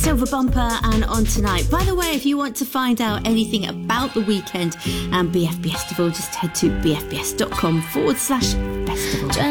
Silver Bumper and On Tonight. By the way, if you want to find out anything about the weekend and BFBestival, just head to bfbs.com/festival.